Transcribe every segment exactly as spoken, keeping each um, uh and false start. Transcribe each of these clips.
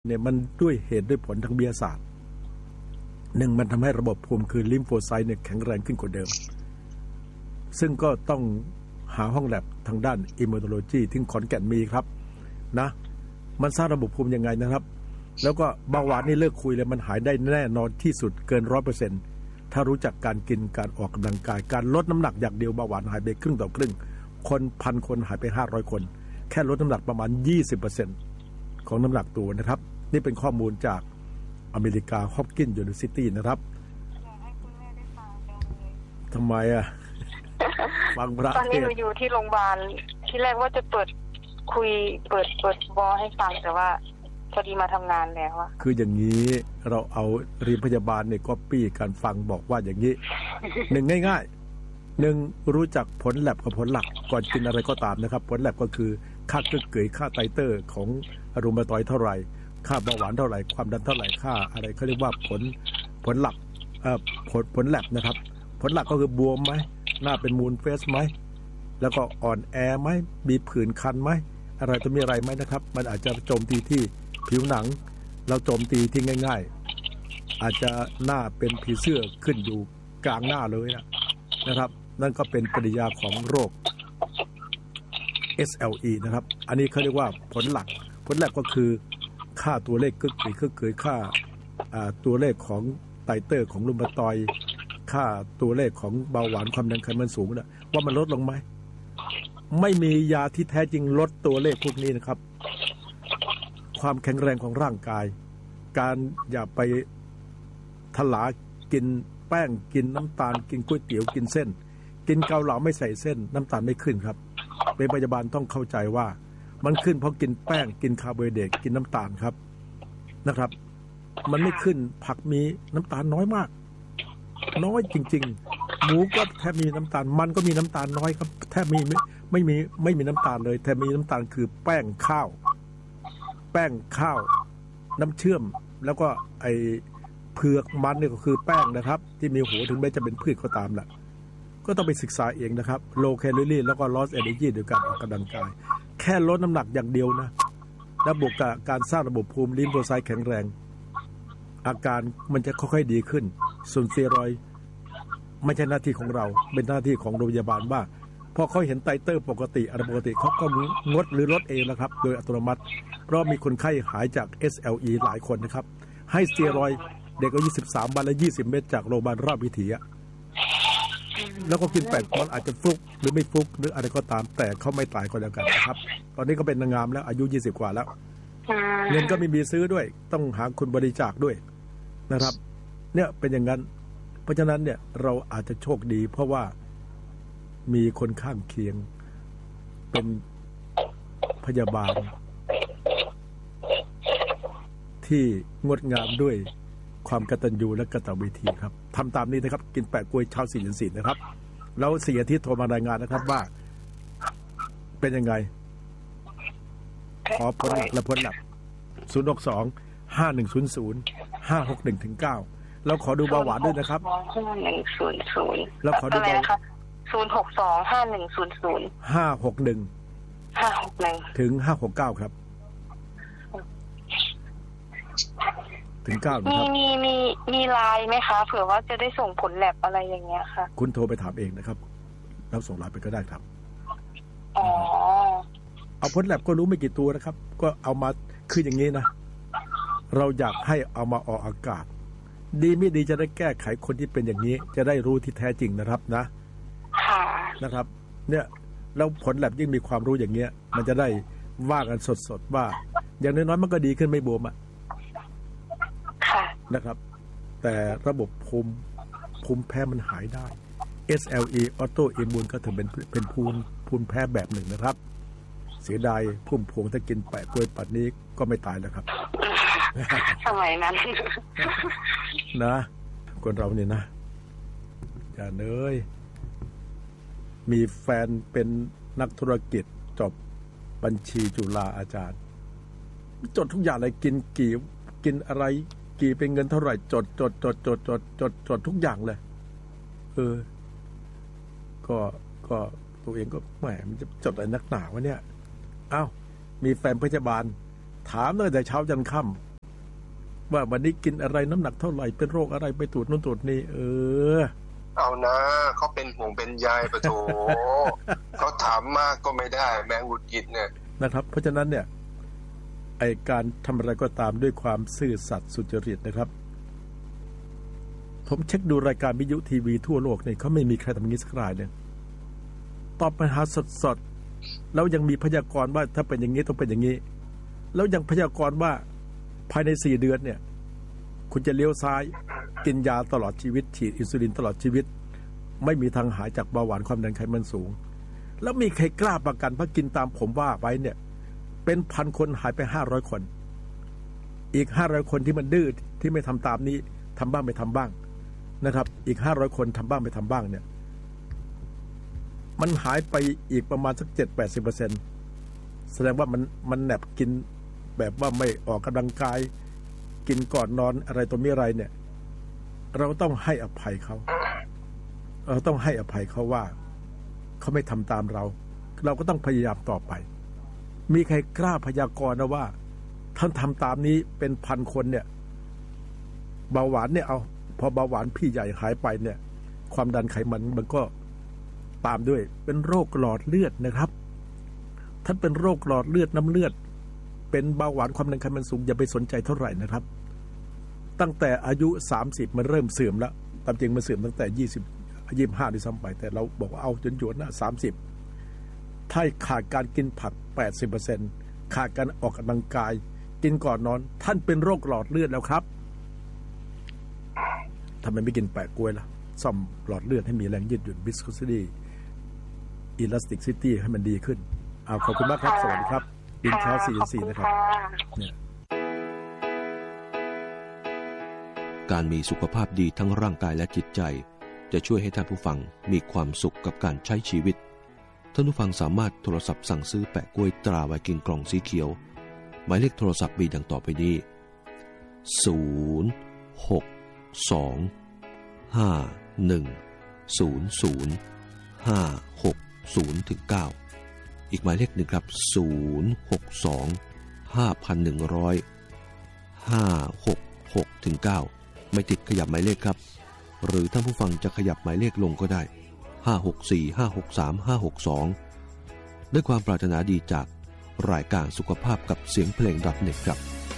เนี่ยมันด้วยเหตุด้วยผลทางวิทยาศาสตร์หนึ่งมันทำให้ระบบภูมิคือลิมโฟไซต์เนี่ยแข็งแรงขึ้นกว่าเดิมซึ่งก็ต้องหาห้องแลบทางด้านอิมมูโนโลจีที่ขอนแก่นมีครับนะมันสร้างระบบภูมิยังไงนะครับแล้วก็เบาหวานนี่เลิกคุยเลยมันหายได้แน่นอนที่สุดเกินร้อยเปอร์เซ็นต์ถ้ารู้จักการกินการออกกำลังกายการลดน้ำหนักอย่างเดียวเบาหวานหายไปครึ่งต่อครึ่งคนพันคนหายไปห้าร้อยคนแค่ลดน้ำหนักประมาณ ยี่สิบเปอร์เซ็นต์ ของน้ำหนักตัวนะครับนี่เป็นข้อมูลจากอเมริกาฮอปกินส์ยูนิเวอร์ซิตี้นะครับทำไมอ่ะ ฟังพระตอนนี้หนูอยู่ที่โรงพยาบาลที่แรกว่าจะเปิดคุยเปิดเปิดบอให้ฟังแต่ว่าพอดีมาทำงานแล้วอะคืออย่างนี้เราเอาเรียนพยาบาลเนี่ยก๊อปปี้การฟังบอกว่าอย่างนี้ หนึ่งง่ายๆหนึ่งรู้จักผลแลบกับผลหลักก่อนกินอะไรก็ตามนะครับผลแลบก็คือค่าเกลือเกยค่าไตเตอร์ของอะรูมาตอยด์เท่าไหร่ค่าเบาหวานเท่าไหร่ความดันเท่าไหร่ค่าอะไรเขาเรียกว่าผลผลหลักเอ่อผลผลแลบนะครับผลหลักก็คือบวมไหมหน้าเป็นมูนเฟสไหมแล้วก็อ่อนแอไหมมีผื่นคันไหมอะไรจะมีอะไรไหมนะครับมันอาจจะโจมตีที่ผิวหนังเราโจมตีที่ง่ายๆอาจจะหน้าเป็นผีเสื้อขึ้นอยู่กลางหน้าเลยนะนะครับนั่นก็เป็นปฏิกิริยาของโรค เอส แอล อี นะครับอันนี้เขาเรียกว่าผลหลักผลแรกก็คือค่าตัวเลขกึกกึกกึกกึกค่าตัวเลขของไตเตอร์ของรูมาตอยด์ค่าตัวเลขของเบาหวานความดันไขมันสูงนะว่ามันลดลงไหมไม่มียาที่แท้จริงลดตัวเลขพวกนี้นะครับความแข็งแรงของร่างกายการอย่าไปทลากินแป้งกินน้ำตาลกินก๋วยเตี๋ยวกินเส้นกินเกาเหลาไม่ใส่เส้นน้ำตาลไม่ขึ้นครับเป็นพยาบาลต้องเข้าใจว่ามันขึ้นเพราะกินแป้งกินคาร์โบไฮเดรตกินน้ำตาลครับนะครับมันไม่ขึ้นผักมีน้ำตาลน้อยมากน้อยจริงๆหมูก็แทบมีน้ำตาลมันก็มีน้ำตาลน้อยครับแทบมีไม่ไม่มีไม่มีน้ำตาลเลยแต่มีน้ำตาลคือแป้งข้าวแป้งข้าวน้ำเชื่อมแล้วก็ไอเผือกมันนี่ก็คือแป้งนะครับที่มีหัวถึงแม้จะเป็นพืชก็ตามแหละก็ต้องไปศึกษาเองนะครับโลแคลอรี่แล้วก็ลอสเอเนอร์จีโดยการออกกำลังกายแค่ลดน้ำหนักอย่างเดียวนะแล้วบวกกับการสร้างระบบภูมิลิมโฟไซต์แข็งแรงอาการมันจะค่อยๆดีขึ้นส่วนสเตียรอยด์ไม่ใช่หน้าที่ของเราเป็นหน้าที่ของโรงพยาบาลว่าพอเขาเห็นไตเตอร์ปกติอะไรปกติเขาก็งดหรือลดเองนะครับโดยอัตโนมัติเพราะมีคนไข้หายจาก เอส แอล อี หลายคนนะครับให้สเตียรอยด์เด็กอายุยี่สิบสามวันละยี่สิบเม็ดจากโรงพยาบาลราชวิถีอะแล้วก็กินแปดมันอาจจะฟลุกหรือไม่ฟลุกหรืออะไรก็ตามแต่เขาไม่ตายก็แล้วกันนะครับตอนนี้ก็เป็นนางงามแล้วอายุยี่สิบกว่าแล้วเงินก็ไม่มีซื้อด้วยต้องหาคนบริจาคด้วยนะครับเนี่ยเป็นอย่างนั้นเพราะฉะนั้นเนี่ยเราอาจจะโชคดีเพราะว่ามีคนข้างเคียงเป็นพยาบาลที่งดงามด้วยความกตัญญูและกตเวทีครับทำตามนี้นะครับกินแปะกล้วยเช้าสี่ยันสี่นะครับแล้วสี่อาทิตย์โทรมารายงานนะครับว่าเป็นยังไงขอผลหลักและผลหลักศูนย์หกสองห้าหนึ่งศูนย์ศูนย์ห้าหกหนึ่งถึงเก้าแล้วขอดูเบาหวานด้วยนะครับห้าหนึ่งศูนย์ศูนย์แล้วขอดูเบาศูนย์หกสองห้าหนึ่งศูนย์ศูนย์ห้าหกหนึ่งห้าหกหนึ่งถึงห้าหกเก้าครับถึงเก้านะครับมีมีมีมีไลน์ไหมคะเผื่อว่าจะได้ส่งผลแลบอะไรอย่างเงี้ยค่ะคุณโทรไปถามเองนะครับแล้วส่งไลน์ไปก็ได้ครับอ๋อเอาผลแลบก็รู้ไม่กี่ตัวนะครับก็เอามาคืออย่างนี้นะเราอยากให้เอามาออกอากาศดีไม่ดีจะได้แก้ไขคนที่เป็นอย่างนี้จะได้รู้ที่แท้จริงนะครับนะค่ะนะครับเนี่ยแล้วผลแลบยิ่งมีความรู้อย่างเงี้ยมันจะได้ว่ากันสดๆว่าอย่างน้อยๆมันก็ดีขึ้นไม่บวมอ่ะนะครับแต่ระบบภูมิภูมิแพ้มันหายได้ เอส แอล อี ออโตอิมมูนก็ถือเป็นเป็นภูมิภูมิแพ้แบบหนึ่งนะครับเสียดายพุ่มพวงถ้ากินแปะกล้วยปัดนี้ก็ไม่ตายแล้วครับสมัยนั้นนะคนเราเนี่ยนะอย่าเนยมีแฟนเป็นนักธุรกิจจบบัญชีจุฬาอาจารย์จดทุกอย่างเลยกินกี่กินอะไรกี่เป็นเงินเท่าไหร่จดจดจดจดจดจดจดทุกอย่างเลยเออก็ก็ตัวเองก็แหมมันจะจดอะไรนักหนาวะเนี่ยอ้าวมีแฟนพยาบาลถามตั้งแต่เช้าจนค่ำว่าวันนี้กินอะไรน้ำหนักเท่าไหร่เป็นโรคอะไรไปตรวจนู่นตรวจนี่เออเอานะเขาเป็นห่วงเป็นใยปะโถ เขาถามมากก็ไม่ได้แมงหุดหงิดเนี่ยนะครับเพราะฉะนั้นเนี่ยไอการทำอะไรก็ตามด้วยความซื่อสัตย์สุจริตนะครับผมเช็คดูรายการวิทยุทีวีทั่วโลกเนี่ยเขาไม่มีใครทำงี้สักรายเนี่ยตอบปัญหาสดๆแล้วยังมีพยากรณ์ว่าถ้าเป็นอย่างนี้ต้องเป็นอย่างนี้แล้วยังพยากรณ์ว่าภายในสี่เดือนเนี่ยคุณจะเลี้ยวซ้ายกินยาตลอดชีวิตฉีดอินซูลินตลอดชีวิตไม่มีทางหายจากเบาหวานความดันไขมันสูงแล้วมีใครกล้าประกันเพราะกินตามผมว่าไว้เนี่ยเป็นพันคนหายไปห้าร้อยคนอีกห้าร้อยคนที่มันดื้อที่ไม่ทำตามนี้ทำบ้างไม่ทำบ้างนะครับอีกห้าร้อยคนทำบ้างไม่ทำบ้างเนี่ยมันหายไปอีกประมาณสัก เจ็ดถึงแปดสิบเปอร์เซ็นต์ แสดงว่ามันมันแนบกินแบบว่าไม่ออกกำลังกายกินก่อนนอนอะไรตัวมีอะไรเนี่ยเราต้องให้อภัยเขาเราต้องให้อภัยเขาว่าเขาไม่ทำตามเราเราก็ต้องพยายามต่อไปมีใครกล้าพยากรณ์นะว่าท่านทำตามนี้เป็นพันคนเนี่ยเบาหวานเนี่ยเอาพอเบาหวานพี่ใหญ่หายไปเนี่ยความดันไขมันมันก็ตามด้วยเป็นโรคหลอดเลือดนะครับท่านเป็นโรคหลอดเลือดน้ำเลือดเป็นเบาหวานความดันไขมันสูงอย่าไปสนใจเท่าไหร่นะครับตั้งแต่อายุสามสิบมันเริ่มเสื่อมแล้วตามจริงมันเสื่อมตั้งแต่ยี่สิบ ยี่สิบห้าด้วยซ้ำไปแต่เราบอกว่าเอาจนหยวนนะสามสิบถ้าขาดการกินผัก แปดสิบเปอร์เซ็นต์ ขาดการออกกำลังกายกินก่อนนอนท่านเป็นโรคหลอดเลือดแล้วครับทำไมไม่กินแปะกล้วยล่ะซ่อมหลอดเลือดให้มีแรงยืดหยุ่น viscosity elasticity ให้มันดีขึ้นเอาขอบคุณมากครับสวัสดีครับดินเช้า สี่ สี่ นะครับเนี่ยการมีสุขภาพดีทั้งร่างกายและจิตใจจะช่วยให้ท่านผู้ฟังมีความสุขกับการใช้ชีวิตท่านผู้ฟังสามารถโทรศัพท์สั่งซื้อแปะกล้วยตราไวกิ้งกล่องสีเขียวหมายเลขโทรศัพท์มีดังต่อไปนี้ศูนย์ หก สอง ห้า หนึ่ง ศูนย์ ศูนย์ ห้า หก ศูนย์ ถึง เก้าอีกหมายเลขหนึ่งครับศูนย์ หก สอง ห้า หนึ่ง ศูนย์ ห้า หก หก ถึง เก้าไม่ติดขยับหมายเลขครับหรือท่านผู้ฟังจะขยับหมายเลขลงก็ได้ห้า หก สี่ ห้า หก สาม ห้า หก สองด้วยความปรารถนาดีจากรายการสุขภาพกับเสียงเพลง .net ครับ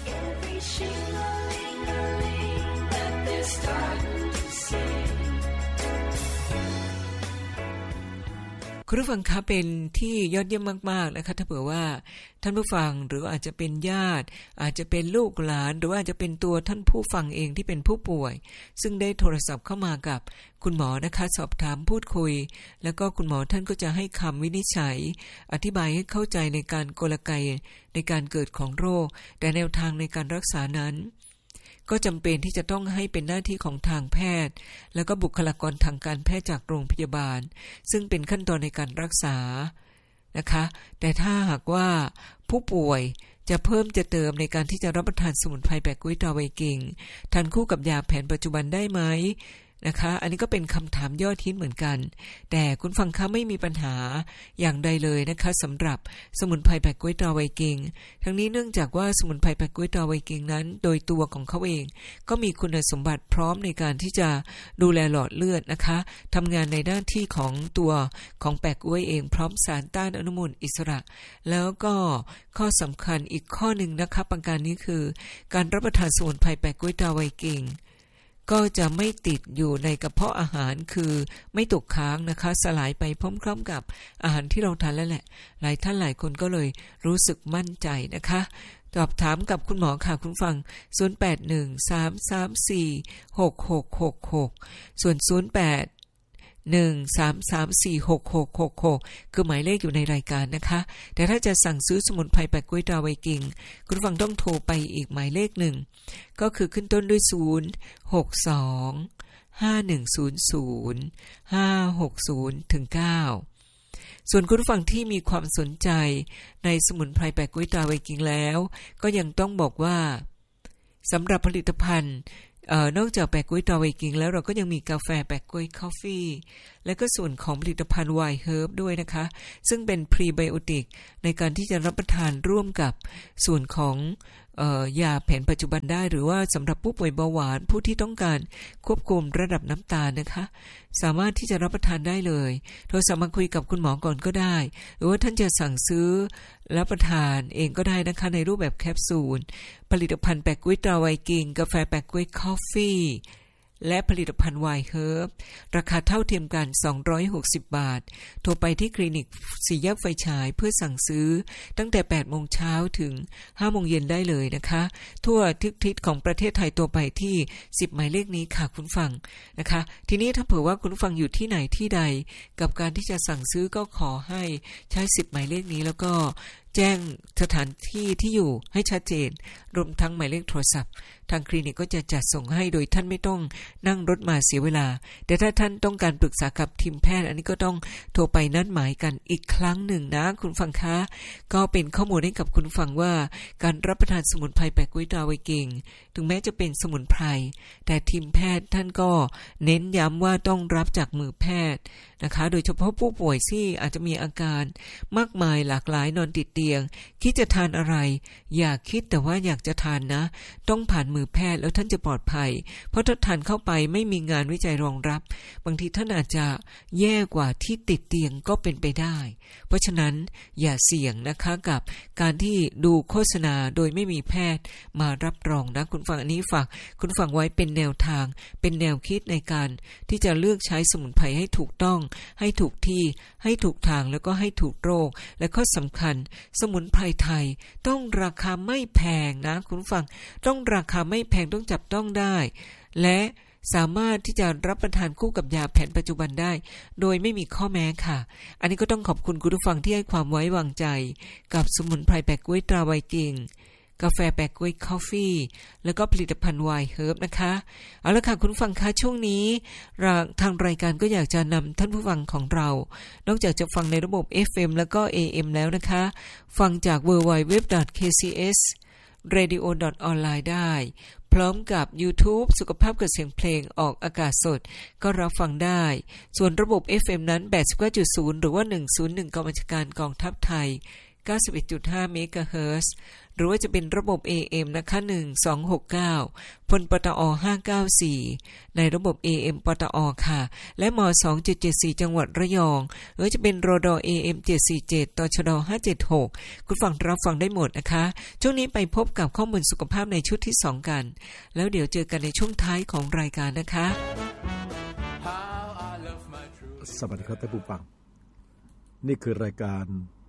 คุณผู้ฟังคะเป็นที่ยอดเยี่ยมมากๆนะคะถ้าเผื่อว่าท่านผู้ฟังหรืออาจจะเป็นญาติอาจจะเป็นลูกหลานหรือว่าอาจจะเป็นตัวท่านผู้ฟังเองที่เป็นผู้ป่วยซึ่งได้โทรศัพท์เข้ามากับคุณหมอนะคะสอบถามพูดคุยแล้วก็คุณหมอท่านก็จะให้คำวินิจฉัยอธิบายให้เข้าใจในการกลไกในการเกิดของโรคแต่แนวทางในการรักษานั้นก็จำเป็นที่จะต้องให้เป็นหน้าที่ของทางแพทย์แล้วก็บุคลากรทางการแพทย์จากโรงพยาบาลซึ่งเป็นขั้นตอนในการรักษานะคะแต่ถ้าหากว่าผู้ป่วยจะเพิ่มจะเติมในการที่จะรับประทานสมุนไพรแปะกล้วยตาไวกิ้งทานคู่กับยาแผนปัจจุบันได้ไหมนะคะอันนี้ก็เป็นคำถามยอดฮิตเหมือนกันแต่คุณฟังคะไม่มีปัญหาอย่างใดเลยนะคะสำหรับสมุนไพรแปะกล้วยตาไวกิ้งทั้งนี้เนื่องจากว่าสมุนไพรแปะกล้วยตาไวกิ้งนั้นโดยตัวของเขาเองก็มีคุณสมบัติพร้อมในการที่จะดูแลหลอดเลือดนะคะทำงานในด้านที่ของตัวของแปะกล้วยเองพร้อมสารต้านอนุมูลอิสระแล้วก็ข้อสำคัญอีกข้อหนึ่งนะคะประการนี้คือการรับประทานสมุนไพรแปะกล้วยตาไวกิ้งก็จะไม่ติดอยู่ในกระเพาะอาหารคือไม่ตกค้างนะคะสลายไปพร้อมๆกับอาหารที่เราทานแล้วแหละหลายท่านหลายคนก็เลยรู้สึกมั่นใจนะคะสอบถามกับคุณหมอค่ะคุณฟังศูนย์ แปด หนึ่ง สาม สาม สี่ หก หก หก หกส่วนศูนย์ แปด หนึ่ง สาม สาม สี่ หก หก หก หกคือหมายเลขอยู่ในรายการนะคะแต่ถ้าจะสั่งซื้อสมุนไพรแปะกล้วยตาไวกิ้งคุณฟังต้องโทรไปอีกหมายเลขหนึ่งก็คือขึ้นต้นด้วยศูนย์ หก สอง ห้า หนึ่ง ศูนย์ ศูนย์ ห้า หก ศูนย์ ถึง เก้าส่วนคุณผู้ฟังที่มีความสนใจในสมุนไพรแปะกล้วยตาไวกิ้งแล้วก็ยังต้องบอกว่าสำหรับผลิตภัณฑ์เอ่อนอกจากแปะกล้วยตาไวกิ้งแล้วเราก็ยังมีกาแฟแปะกล้วยคอฟฟี่และก็ส่วนของผลิตภัณฑ์ไวน์เฮิร์บด้วยนะคะซึ่งเป็นพรีไบโอติกในการที่จะรับประทานร่วมกับส่วนของเอ่อยาแผนปัจจุบันได้หรือว่าสำหรับผู้ป่วยเบาหวานผู้ที่ต้องการควบคุมระดับน้ำตาลนะคะสามารถที่จะรับประทานได้เลยโทรศัพท์มาคุยกับคุณหมอก่อนก็ได้หรือว่าท่านจะสั่งซื้อรับประทานเองก็ได้นะคะในรูปแบบแคปซูลผลิตภัณฑ์แปะก๊วยตราไวกิ้งกาแฟแปะก๊วยคอฟฟี่และผลิตภัณฑ์ไวน์เฮิร์บราคาเท่าเทียมกันสองร้อยหกสิบบาทโทรไปที่คลินิกสี่แยกไฟฉายเพื่อสั่งซื้อตั้งแต่ แปดโมงเช้าถึง ห้าโมงเย็นได้เลยนะคะทั่วทุกทิศของประเทศไทยตัวไปที่สิบหมายเลขนี้ค่ะคุณฟังนะคะทีนี้ถ้าเผื่อว่าคุณฟังอยู่ที่ไหนที่ใดกับการที่จะสั่งซื้อก็ขอให้ใช้สิบหมายเลขนี้แล้วก็แจ้งสถานที่ที่อยู่ให้ชัดเจนรวมทั้งหมายเลขโทรศัพท์ทางคลินิกก็จะจัดส่งให้โดยท่านไม่ต้องนั่งรถมาเสียเวลาแต่ถ้าท่านต้องการปรึกษากับทีมแพทย์อันนี้ก็ต้องโทรไปนัดหมายกันอีกครั้งหนึ่งนะคุณฟังคะก็เป็นข้อมูลให้กับคุณฟังว่าการรับประทานสมุนไพรแปะก๊วยตราไวกิ้งถึงแม้จะเป็นสมุนไพรแต่ทีมแพทย์ท่านก็เน้นย้ำว่าต้องรับจากมือแพทย์นะคะโดยเฉพาะผู้ป่วยที่อาจจะมีอาการมากมายหลากหลายนอนติดเตียงคิดจะทานอะไรอย่าคิดแต่ว่าอยากจะทานนะต้องผ่านมือแพทย์แล้วท่านจะปลอดภัยเพราะถ้าทานเข้าไปไม่มีงานวิจัยรองรับบางทีท่านอาจจะแย่กว่าที่ติดเตียงก็เป็นไปได้เพราะฉะนั้นอย่าเสี่ยงนะคะกับการที่ดูโฆษณาโดยไม่มีแพทย์มารับรองนะคุณฟังอันนี้ฝากคุณฟังไว้เป็นแนวทางเป็นแนวคิดในการที่จะเลือกใช้สมุนไพรให้ถูกต้องให้ถูกที่ให้ถูกทางแล้วก็ให้ถูกโรคและข้อสำคัญสมุนไพรไทยต้องราคาไม่แพงนะคุณฟังต้องราคาไม่แพงต้องจับต้องได้และสามารถที่จะรับประทานคู่กับยาแผนปัจจุบันได้โดยไม่มีข้อแม้ค่ะอันนี้ก็ต้องขอบคุณคุณผู้ฟังที่ให้ความไว้วางใจกับสมุนไพรแปะก๊วยตราไวกิ้งกาแฟแปะก๊วยคอฟฟี่แล้วก็ผลิตภัณฑ์ไวน์เฮิร์บนะคะเอาละค่ะคุณผู้ฟังคะช่วงนี้ทางรายการก็อยากจะนำท่านผู้ฟังของเรานอกจากจะฟังในระบบ เอฟ เอ็ม แล้วก็ เอ เอ็ม แล้วนะคะฟังจาก ดับเบิลยู ดับเบิลยู ดับเบิลยู ดอท เค ซี เอส เรดิโอ ดอท ออนไลน์ ได้พร้อมกับ YouTube สุขภาพกับเสียงเพลงออกอากาศสดก็รับฟังได้ส่วนระบบ เอฟ เอ็ม นั้น แปดสิบเก้าจุดศูนย์ หรือว่าหนึ่งศูนย์หนึ่งกองบัญชาการกองทัพไทย เก้าสิบเอ็ดจุดห้า เมกะเฮิรตซ์ หรือว่าจะเป็นระบบ เอ เอ็ม นะคะหนึ่งสองหกเก้าพลปตอห้าเก้าสี่ในระบบ เอ เอ็ม ปตอค่ะและมสองจุดเจ็ดสี่จังหวัดระยองหรือจะเป็นรด เอ เอ็ม เจ็ดสี่เจ็ด ตชดห้าเจ็ดหกคุณฟังรับฟังได้หมดนะคะช่วงนี้ไปพบกับข้อมูลสุขภาพในชุดที่สองกันแล้วเดี๋ยวเจอกันในช่วงท้ายของรายการนะคะสวัสดีครับท่านผู้ฟังนี่คือรายการ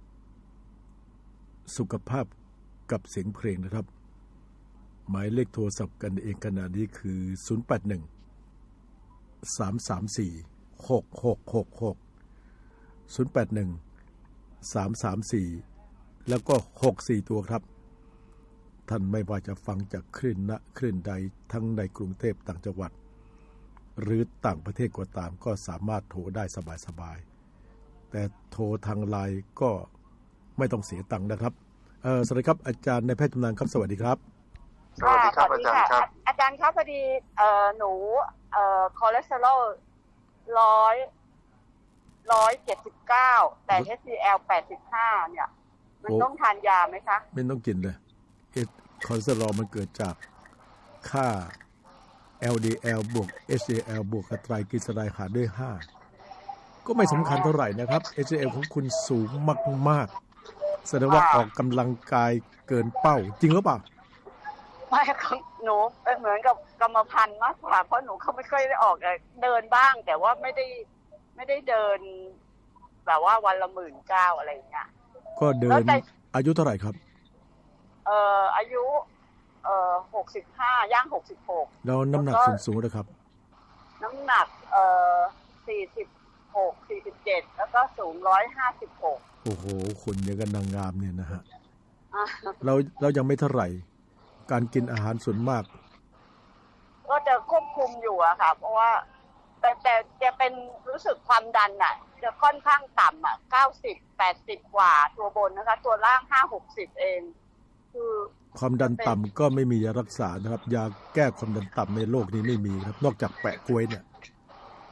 สุขภาพกับเสียงเพลงนะครับหมายเลขโทรศัพท์กันเองขณะนี้คือศูนย์ แปด หนึ่ง สาม สาม สี่ หก หก หก หก ศูนย์ แปด หนึ่ง สาม สาม สี่แล้วก็หก สี่ตัวครับท่านไม่ว่าจะฟังจากคลื่นณคลื่นใดทั้งในกรุงเทพต่างจังหวัดหรือต่างประเทศก็ตามก็สามารถโทรได้สบายๆแต่โทรทางไลน์ก็ไม่ต้องเสียตังค์นะครับเออสวัสดีครับอาจารย์ในแพทย์ชำนาญครับสวัสดีครับสวัสดีครับอาจารย์ครับอาจารย์ครับพอดีเอ่อหนูเอ่อคอเลสเตอรอลร้อยร้อยเจ็ดสิบเก้าแต่ เอช ดี แอล แปดสิบห้าเนี่ยมันต้องทานยาไหมคะไม่ต้องกินเลยคอเลสเตอรอลมันเกิดจากค่า แอล ดี แอล บวก เอช ดี แอล บวกกับไตรกลีเซอไรด์หารด้วยห้าก็ไม่สำคัญเท่าไหร่นะครับ เอช ดี แอล ของคุณสูงมากๆแสดงว่าออกกำลังกายเกินเป้าจริงหรือเปล่าไม่ครับหนูเป็นเหมือนกับกรรมพันธุ์มากกว่าเพราะหนูเขาไม่ค่อยได้ออกเดินบ้างแต่ว่าไม่ได้ไม่ได้เดินแบบว่าวันละหมื่นเก้าอะไรอย่างเงี้ยก็เดินอายุเท่าไหร่ครับเอ่ออายุเอ่อหกสิบห้าย่างหกสิบหกแล้วน้ำหนักสูงๆนะครับน้ำหนักเอ่อสี่สิบหก สี่สิบเจ็ดแล้วก็สูงหนึ่งร้อยห้าสิบหกโอ้โหคุณอย่างกับนางงามเนี่ยนะฮะเราเรายังไม่เท่าไหร่การกินอาหารส่วนมากก็จะควบคุมอยู่อะค่ะเพราะว่าแต่แต่จะเป็นรู้สึกความดันน่ะจะค่อนข้างต่ำอะเก้าสิบ แปดสิบกว่าตัวบนนะคะตัวล่างห้า หกสิบเองคือความดันต่ำก็ไม่มียารักษานะครับยาแก้ความดันต่ำในโลกนี้ไม่มีครับนอกจากแปะกล้วยเนี่ยแต่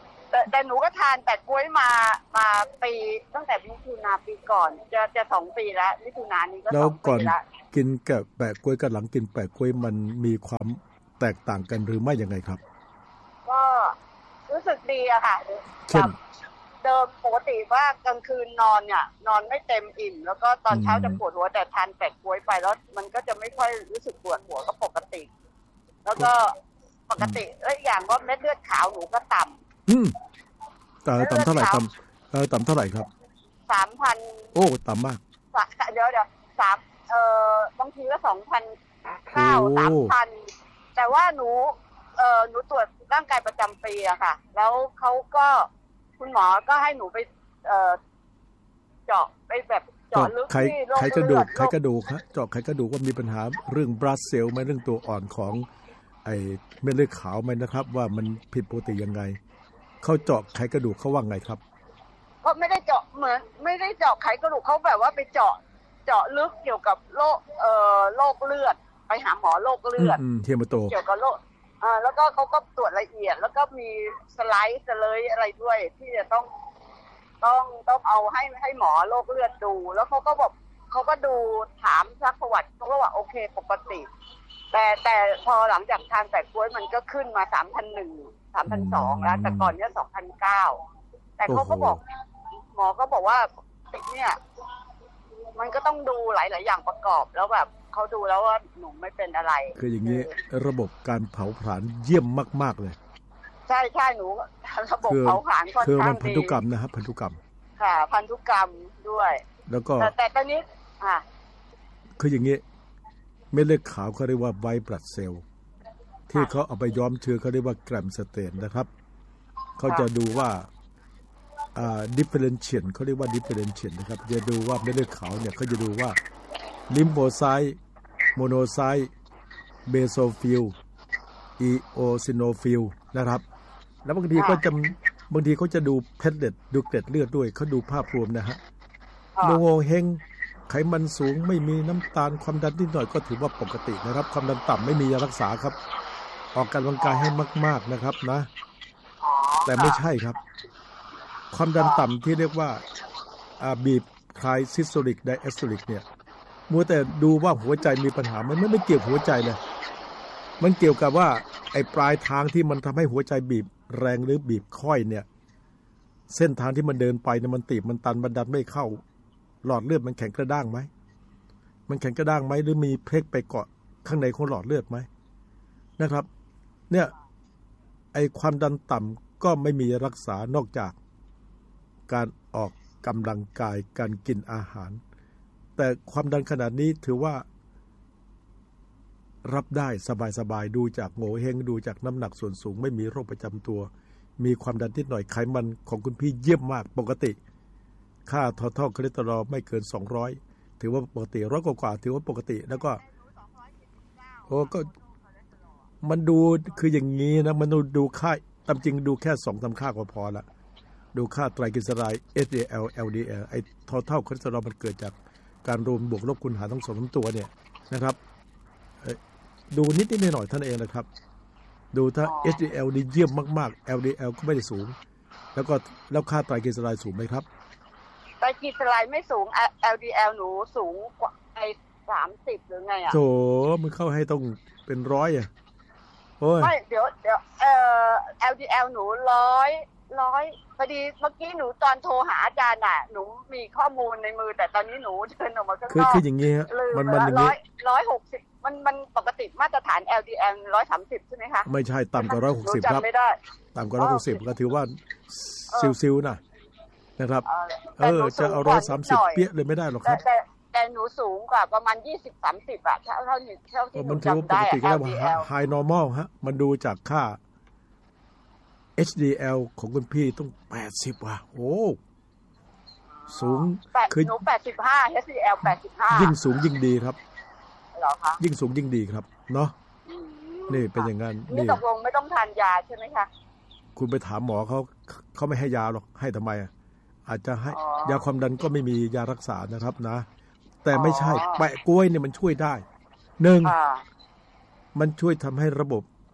แต่หนูก็ทานแต่กล้วยมามาปีตั้งแต่มิถุนาปีก่อนจะจะสองปีแล้วมิถุนานี้ก็สองปีแล้วกินกับแปะกล้วยกับหลังกินแปะกล้วยมันมีความแตกต่างกันหรือไม่ยังไงครับก็รู้สึกดีอะค่ะกับเดิมปกติว่ากลางคืนนอนเนี่ยนอนไม่เต็มอิ่มแล้วก็ตอนเช้าจะปวดหัวแต่ทานแปะกล้วยไปแล้วมันก็จะไม่ค่อยรู้สึกปวดหัวก็ปกติแล้วก็ปกติแล้วอย่างว่าเม็ดเลือดขาวหนูก็ต่ำอืมแต่ต่ำเท่าไหร่ต่ำเออต่ำเท่าไหร่ครับสามพันโอ้ต่ำมากเดี๋ยวเดี๋ยวสามเอ่อบางทีก็สองพันเก้าสามพันแต่ว่าหนูเอ่อหนูตรวจร่างกายประจำปีอะค่ะแล้วเขาก็คุณหมอก็ให้หนูไปเอ่อเจาะไปแบบเจาะลึกที่โรคไขกระดูกไขกระดูกฮะเจาะไขกระดูกว่ามีปัญหาเรื่องบลัดเซลล์ไหมเรื่องตัวอ่อนของไอ้เม็ดเลือดขาวไหมนะครับว่ามันผิดปกติยังไงเขาเจาะไขกระดูกเขาว่าไงครับก็ไม่ได้เจาะเหมือนไม่ได้เจาะไขกระดูกเขาแบบว่าไปเจาะเจาะลึกเกี่ยวกับโรคเอ่อโรคเลือดไปหาหมอโรคเลือดเฮมาโตเกี่ยวกับโรคอ่าแล้วก็เขาก็ตรวจละเอียดแล้วก็มีสไลด์สเลยอะไรด้วยที่จะต้องต้องต้องเอาให้ให้หมอโรคเลือดดูแล้วเขาก็บอกเขาก็ดูถามซักประวัติเขาก็ว่าโอเคปกติแต่แต่พอหลังจากทานแปะกล้วยมันก็ขึ้นมา สามพันหนึ่ง สามพันสอง แล้วแต่ก่อนเนี่ย สองพันเก้า แต่เขาก็บอกหมอก็บอกว่าเนี่ยมันก็ต้องดูหลายๆอย่างประกอบแล้วแบบเขาดูแล้วว่าหนูไม่เป็นอะไรคืออย่างนี้ระบบการเผาผลาญเยี่ยมมากๆเลยใช่ใช่หนูระบบเผาผลาญค่อนข้างดีคือพันธุกรรมนะครับพันธุกรรมค่ะพันธุกรรมด้วยแล้วก็แต่แต่ตอนนี้อ่ะคืออย่างนี้เม็ดเลือดขาวเขาเรียกว่าไวท์บลัดเซลล์ที่เขาเอาไปย้อมเชื้อเขาเรียกว่าแกรมสเตนนะครับเขาจะดูว่าอ่าดิฟเฟอเรนเชียนเขาเรียกว่าดิฟเฟอเรนเชียนนะครับจะดูว่าเม็ดเลือดขาวเนี่ยเขาจะดูว่าลิมโฟไซต์โมโนไซต์เบโซฟิลอีโอซิโนฟิลนะครับแล้วบางทีก็จะบางทีเขาจะดูเพลเล็ตดูเกล็ดเลือดด้วยเขาดูภาพรวมนะฮะโงเฮงไขมันสูงไม่มีน้ำตาลความดันนิดหน่อยก็ถือว่าปกตินะครับความดันต่ำไม่มียารักษาครับออกกำลังกายให้มากๆนะครับนะแต่ไม่ใช่ครับความดันต่ำที่เรียกว่าบีบไทรซิสโตลิกไดแอสโตลิกเนี่ยมัวแต่ดูว่าหัวใจมีปัญหามันไม่ไม่เกี่ยวหัวใจเลยมันเกี่ยวกับว่าไอ้ปลายทางที่มันทำให้หัวใจบีบแรงหรือบีบค่อยเนี่ยเส้นทางที่มันเดินไปเนี่ยมันตีบมันตันมันดันไม่เข้าหลอดเลือดมันแข็งกระด้างไหมมันแข็งกระด้างไหมหรือมีเพลกไปเกาะข้างในของหลอดเลือดไหมนะครับเนี่ยไอ้ความดันต่ำก็ไม่มีรักษานอกจากการออกกำลังกายการกินอาหารแต่ความดันขนาดนี้ถือว่ารับได้สบายๆดูจากโงเฮงดูจากน้ำหนักส่วนสูงไม่มีโรคประจำตัวมีความดันนิดหน่อยไขมันของคุณพี่เยี่ยมมากปกติค่าทอทัลคอเลสเตอรอลไม่เกินสองร้อยถือว่าปกติร้อยกว่าๆถือว่าปกติแล้วก็โอ้ก็มันดูคืออย่างนี้นะมันดูค่าตามจริงดูแค่ สองสาม ค่าก็พอละดูค่าไตรกลีเซอไรด์ เอช ดี แอล แอล ดี แอล ไอ้ทอทัลคอเลสเตอรอลมันเกิดจากการรวมบวกลบคูณหารทั้งสองตัวเนี่ยนะครับดูนิดนิดหน่อยๆท่านเองนะครับดูถ้า เอช ดี แอล ดีเยี่ยมมากๆ แอล ดี แอล ก็ไม่ได้สูงแล้วก็แล้วค่าไตรกลีเซอไรด์สูงไหมครับไตรกลีเซอไรด์ไม่สูง แอล ดี แอล หนูสูงกว่าไอ้สามสิบหรือไงอ่ะโถมันเข้าให้ต้องเป็นร้อยอ่ะโอ้ยไม่เดี๋ยวเดี๋ยวเอ่อ แอล ดี แอล หนูร้อยร้อยพอดีเมื่อกี้หนูตอนโทรหาอาจารย์น่ะหนูมีข้อมูลในมือแต่ตอนนี้หนูเดินออกมาข้างนอกคือคืออย่างงี้ฮะมันมันอย่างงี้ร้อยหกสิบมันมันปกติมาตรฐาน แอล ดี แอล หนึ่งร้อยสามสิบใช่ไหมคะไม่ใช่ต่ำกว่าหนึ่งร้อยหกสิบครับต่ำกว่าหนึ่งร้อยหกสิบก็ถือว่าซิวๆนะนะครับเออจะเอาหนึ่งร้อยสามสิบเปี้ยเลยไม่ได้หรอกครับแต่แต่หนูสูงกว่าประมาณ ยี่สิบ สามสิบ อ่ะเท่าเท่าที่เท่าที่หนูจำได้แอล ดี แอล High Normal ฮะมันดูจากค่า เอช ดี แอล ของคุณพี่ต้องแปดสิบว่ะโอ้สูงคือหนูแปดสิบห้า เอช ดี แอล แปดสิบห้ายิ่งสูงยิ่งดีครับเหรอคะยิ่งสูงยิ่งดีครับเนาะนี่เป็นอย่างนั้นนี่ตกลงไม่ต้องทานยาใช่ไหมคะคุณไปถามหมอเขาเขาไม่ให้ยาหรอกให้ทำไมอ่ะอาจจะให้ยาความดันก็ไม่มียารักษานะครับนะแต่ไม่ใช่แปะกล้วยเนี่ยมันช่วยได้หนึ่งมันช่วยทำให้ระบบ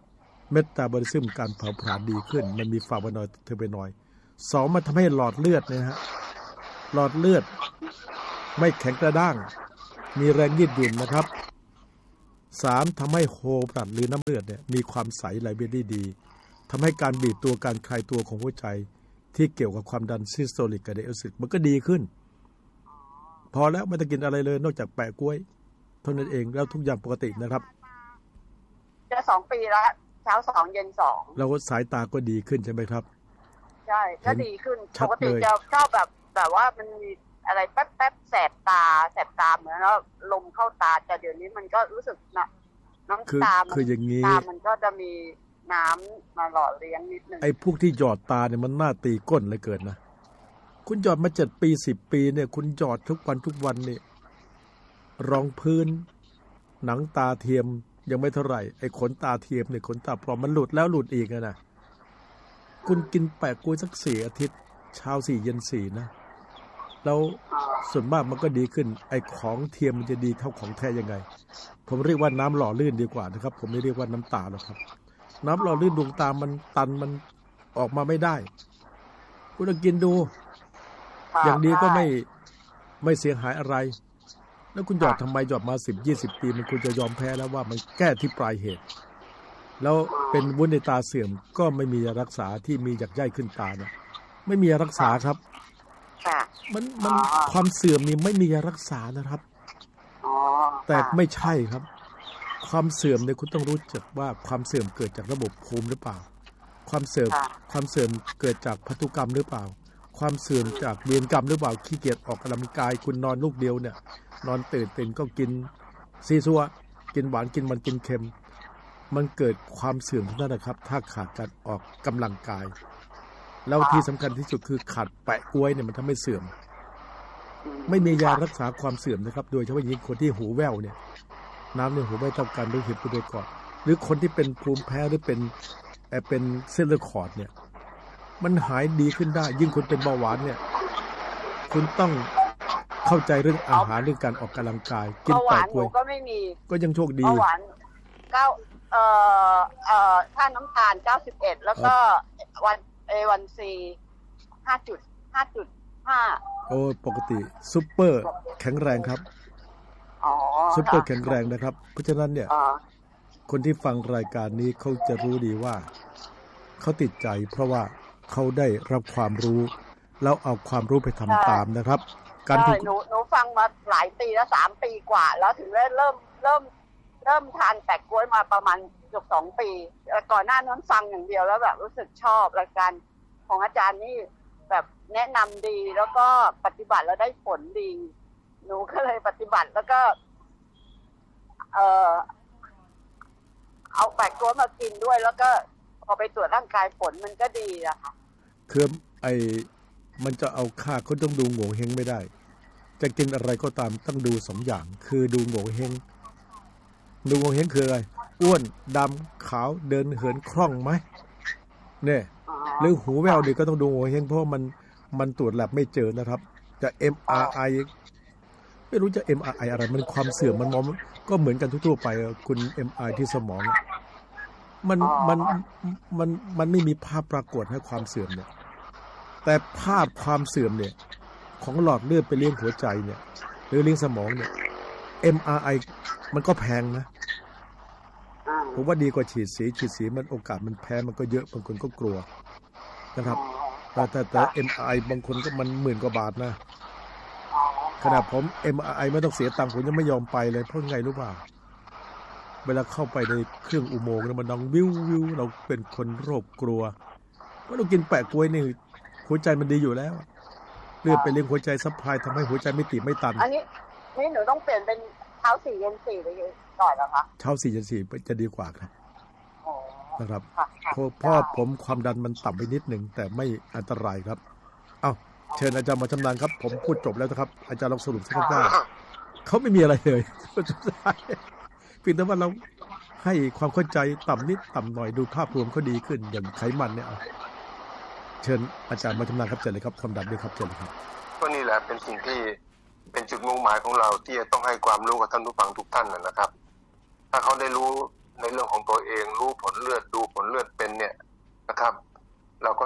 เมตาบอลิซึมการเผาผลาญดีขึ้นมันมีฟลาโวนอยด์เทอร์เบนอยด์สองมันทำให้หลอดเลือดเนี่ยฮะหลอดเลือดไม่แข็งกระด้างมีแรงยืดหยุ่นนะครับสามทำให้โฮบลัดหรือน้ำเลือดเนี่ยมีความใสไหลเวียนได้ดีทำให้การบีบตัวการคลายตัวของหัวใจที่เกี่ยวกับความดันซิสโตลิกกับไดอะซิสมันก็ดีขึ้นพอแล้วไม่ต้องกินอะไรเลยนอกจากแปะกล้วยเท่านั้นเองแล้วทุกอย่างปกตินะครับจะสองปีแล้วเช้าสองเย็นสองแล้วสายตาก็ดีขึ้นใช่ไหมครับใช่ก็ดีขึ้นปกติจะชอบแบบแบบว่ามันมีอะไรแป๊บๆแสบตาแสบตาเหมือนแล้วลมเข้าตาแต่เดี๋ยวนี้มันก็รู้สึกนะน้ำตามันตามันก็จะมีน้ำมาหล่อเลี้ยงนิดนึงไอ้พวกที่หยอดตาเนี่ยมันน่าตีก้นเลยเกิดนะคุณหยอดมาเจ็ดปีสิบปีเนี่ยคุณหยอดทุกวันทุกวันนี่รองพื้นหนังตาเทียมยังไม่เท่าไหร่ไอ้ขนตาเทียมเนี่ยขนตาปลอมมันหลุดแล้วหลุดอีกนะคุณกินแปะกล้วยสักสี่อาทิตย์เช้าสี่เย็นสี่นะแล้วส่วนมากมันก็ดีขึ้นไอ้ของเทียมมันจะดีเท่าของแท้ยังไงผมเรียกว่าน้ำหล่อลื่นดีกว่านะครับผมไม่เรียกว่าน้ำตาหรอกครับน้ำหล่อลื่นดวงตามันตันมันออกมาไม่ได้คุณลองกินดูอย่างดีก็ไม่ไม่เสียหายอะไรแล้วคุณหยอดทำไมหยอดมาสิบยี่สิบปีมันคุณจะยอมแพ้แล้วว่ามันแก้ที่ปลายเหตุแล้วเป็นวุ้นในตาเสื่อมก็ไม่มีรักษาที่มีหยักใยขึ้นตาเนี่ยไม่มีรักษาครับมันมันความเสื่อมนี่ไม่มียารักษานะครับแต่ไม่ใช่ครับความเสื่อมเนี่ยคุณต้องรู้จักว่าความเสื่อมเกิดจากระบบภูมิหรือเปล่าความเสื่อมความเสื่อมเกิดจากพันธุกรรมหรือเปล่าความเสื่อมจากเวรกรรมหรือเปล่าขี้เกียจออกกำลังกายคุณนอนลูกเดียวเนี่ยนอนตื่นตื่นก็กินซีซัวกินหวานกินมันกินเค็มมันเกิดความเสื่อมทั้งนั้นนะครับถ้าขาดการออกกำลังกายแล้วที่สำคัญที่สุดคือขาดแปะกล้วยเนี่ยมันทำให้เสื่อมไม่มียารักษาความเสื่อมนะครับโดยเฉพาะยิ่งคนที่หูแว่วเนี่ยน้ำในหูไม่เท่ากันด้วยเหตุด้วยก่อนหรือคนที่เป็นภูมิแพ้หรือเป็นแอบเป็นเส้นเลือดขอดเนี่ยมันหายดีขึ้นได้ยิ่งคนเป็นเบาหวานเนี่ยคุณต้องเข้าใจเรื่องอาหารเรื่องการออกกำลังกายกินแปะกล้วยก็ไม่มีก็ยังโชคดีเบาหวานเก้าเอ่อเอ่อค่าน้ำตาลเก้าสิบเอ็ดแล้วก็วันเอวันซีห้าจุดห้าจุดห้าโอ้ปกติซุปเปอร์แข็งแรงครับอ๋อซุปเปอร์แข็งแรงนะครับเพราะฉะนั้นเนี่ยคนที่ฟังรายการนี้เขาจะรู้ดีว่าเขาติดใจเพราะว่าเขาได้รับความรู้แล้วเอาความรู้ไปทำตามนะครับการที่หนูหนูฟังมาหลายปีแล้วสามปีกว่าแล้วถึงได้เริ่มเริ่มเริ่มทานแปะกล้วยมาประมาณเกือบสองปีก่อนหน้านั้นฟังอย่างเดียวแล้วแบบรู้สึกชอบรายการของอาจารย์นี่แบบแนะนำดีแล้วก็ปฏิบัติแล้วได้ผลดีหนูก็เลยปฏิบัติแล้วก็เออเอาแปะกล้วยมากินด้วยแล้วก็พอไปตรวจร่างกายผลมันก็ดีอะค่ะคือไอ้มันจะเอาค่าเขาต้องดูโง่เฮงไม่ได้จะกินอะไรก็ตามต้องดูสองอย่างคือดูโง่เฮงดูโง่เฮงคืออะไรอ้วนดำขาวเดินเหินคล่องไหมเนี่ยหรือหูแว่วนี่ก็ต้องดูโง่เฮงเพราะมันมันตรวจแลบไม่เจอนะครับจะ เอ็ม อาร์ ไอ ไม่รู้จะ เอ็ม อาร์ ไอ อะไรมันความเสื่อมมันมองก็เหมือนกันทั่วๆไปคุณ เอ็ม อาร์ ไอ ที่สมองมันมันมันมันไม่มีภาพปรากฏให้ความเสื่อมเนี่ยแต่ภาพความเสื่อมเนี่ยของหลอดเลือดไปเลี้ยงหัวใจเนี่ยหรือเลี้ยงสมองเนี่ย เอ็ม อาร์ ไอ มันก็แพงนะผมว่าดีกว่าฉีดสีฉีดสีมันโอกาสมันแพ้มันก็เยอะบางคนก็กลัวนะครับแต่แต่แต่ เอ็ม อาร์ ไอ บางคนก็มันหมื่นกว่าบาทนะขนาดผม เอ็ม อาร์ ไอ ไม่ต้องเสียตังค์ผมยังไม่ยอมไปเลยเพราะไงรู้ป่ะเวลาเข้าไปในเครื่องอุโมงค์มันดังวิววิวเราเป็นคนโรคกลัวว่าเรากินแปะกล้วยนี่หัวใจมันดีอยู่แล้วเลือดไปเลี้ยงหัวใจซัพพลายทำให้หัวใจไม่ตีบไม่ตันอันนี้นี่หนูต้องเปลี่ยนเป็นเช้าสี่เย็นสี่เลยก่อนเหรอคะเช้าสี่เย็นสี่จะดีกว่าครับนะครับเพราะผมความดันมันต่ำไปนิดนึงแต่ไม่อันตรายครับเอ้าเชิญอาจารย์มาชำนาญครับผมพูดจบแล้วนะครับอาจารย์ลองสรุปสักได้เขาไม่มีอะไรเลยเพียงแต่ว่าเราให้ความเข้าใจต่ำนิดต่ำหน่อยดูภาพรวมเขาดีขึ้นอย่างไขมันเนี่ยเชิญอาจารย์มาชำนาญครับเชิญเลยครับความดันด้วยครับเชิญเลยครับก็นี่แหละเป็นสิ่งที่เป็นจุดมุ่งหมายของเราที่จะต้องให้ความรู้กับท่านผู้ฟังทุกท่านนะครับถ้าเขาได้รู้ในเรื่องของตัวเองรู้ผลเลือดดูผล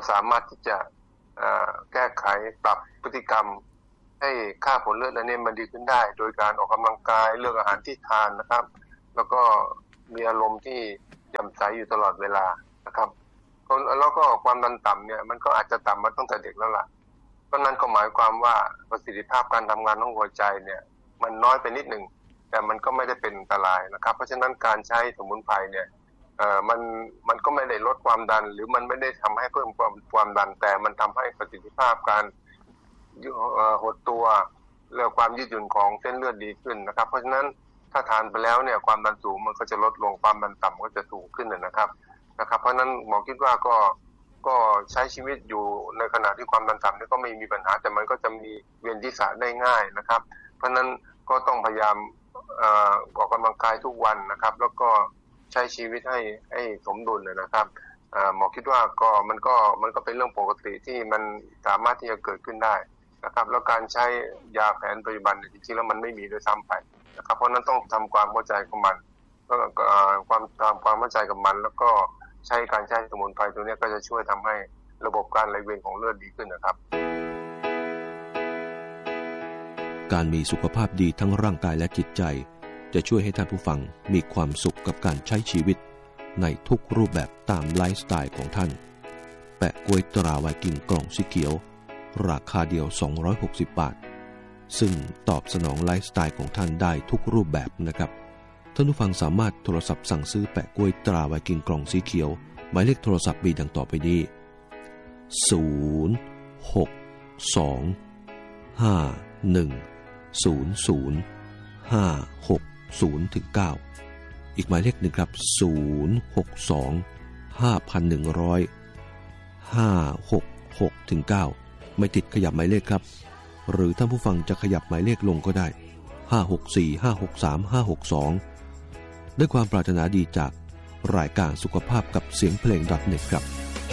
สามารถที่จะแก้ไขปรับพฤติกรรมให้ค่าผลเลือดอันนี้มันดีขึ้นได้โดยการออกกำลังกายเลือกอาหารที่ทานนะครับแล้วก็มีอารมณ์ที่แจ่มใสอยู่ตลอดเวลานะครับแล้วก็ความดันต่ำเนี่ยมันก็อาจจะต่ำมาตั้งแต่เด็กแล้วล่ะเพราะนั้นก็หมายความว่าประสิทธิภาพการทำงานของหัวใจเนี่ยมันน้อยไปนิดหนึ่งแต่มันก็ไม่ได้เป็นอันตรายนะครับเพราะฉะนั้นการใช้สมุนไพรเนี่ยเอ่อมันมันก็ไม่ได้ลดความดันหรือมันไม่ได้ทำให้เพิ่มความความดันแต่มันทำให้ประสิทธิภาพการหดตัวเรื่องความยืดหยุ่นของเส้นเลือดดีขึ้นนะครับเพราะฉะนั้นถ้าทานไปแล้วเนี่ยความดันสูงมันก็จะลดลงความดันต่ำก็จะสูงขึ้นนะครับนะครับเพราะฉะนั้นหมอคิดว่าก็ก็ใช้ชีวิตอยู่ในขณะที่ความดันต่ำนี่ก็ไม่มีปัญหาแต่มันก็จะมีเวียนศีรษะได้ง่ายนะครับเพราะฉะนั้นก็ต้องพยายามออกกำลังกายทุกวันนะครับแล้วก็ใช้ชีวิตให้ให้สมดุลนะครับหมอคิดว่าก็มันก็มันก็เป็นเรื่องปกติที่มันสามารถที่จะเกิดขึ้นได้นะครับแล้วการใช้ยาแผนปัจจุบันจริงๆแล้วมันไม่มีด้วยซ้ำไปนะครับเพราะนั้นต้องทำความเข้าใจกับมันก็ความทำความเข้าใจกับมันแล้วก็ใช้การใช้สมุนไพรตัวนี้ก็จะช่วยทำให้ระบบการไหลเวียนของเลือดดีขึ้นนะครับการมีสุขภาพดีทั้งร่างกายและจิตใจจะช่วยให้ท่านผู้ฟังมีความสุขกับการใช้ชีวิตในทุกรูปแบบตามไลฟ์สไตล์ของท่านแปะกล้วยตราไวกิ้งกล่องสีเขียวราคาเดียวสองร้อยหกสิบบาทซึ่งตอบสนองไลฟ์สไตล์ของท่านได้ทุกรูปแบบนะครับท่านผู้ฟังสามารถโทรศัพท์สั่งซื้อแปะกล้วยตราไวกิ้งกล่องสีเขียวหมายเลขโทรศัพท์มีดังต่อไปนี้ศูนย์ หก สอง ห้า หนึ่ง ศูนย์ ศูนย์ ห้า หก ศูนย์ ถึง เก้าอีกหมายเลขหนึ่งครับศูนย์ หก สอง ห้า หนึ่ง ศูนย์ ห้า หก หก ถึง เก้าไม่ติดขยับหมายเลขครับหรือท่านผู้ฟังจะขยับหมายเลขลงก็ได้ห้า หก สี่ ห้า หก สาม ห้า หก สองด้วยความปรารถนาดีจากรายการสุขภาพกับเสียงเพลง .เน็ต ครับ